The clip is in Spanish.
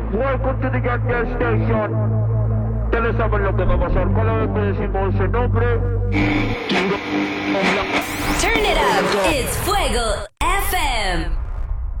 Welcome to the Gas Station. Ustedes saben lo que va a pasar cada vez que decimos ese nombre. Turn it up, it's fuego.